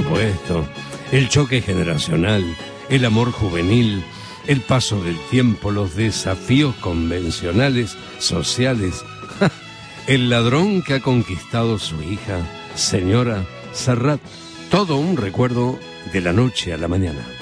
supuesto. El choque generacional, el amor juvenil, el paso del tiempo, los desafíos convencionales, sociales. El ladrón que ha conquistado su hija, señora Serrat. Todo un recuerdo de la noche a la mañana.